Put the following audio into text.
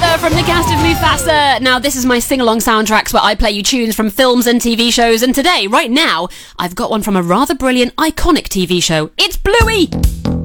from the cast of Mufasa. Now, this is my sing-along soundtracks where I play you tunes from films and TV shows, and today, right now, I've got one from a rather brilliant, iconic TV show. It's Bluey!